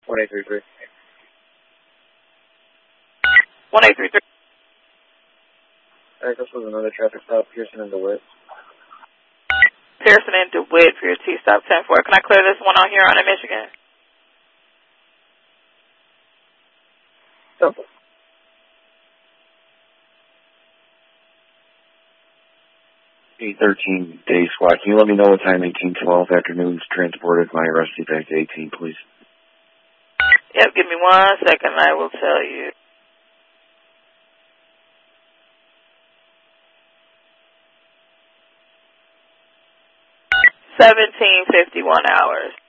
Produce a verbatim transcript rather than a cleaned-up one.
one eight three three. one eight three three. Alright, this was another traffic stop, Pearson and DeWitt. Pearson and DeWitt for your T-stop ten four. Can I clear this one out here on in Michigan? Simple. eight thirteen day SWAT. Can you let me know what time eighteen twelve afternoons transported my arrestee back to eighteen, please? Yep, give me one second. I will tell you. seventeen fifty-one hours.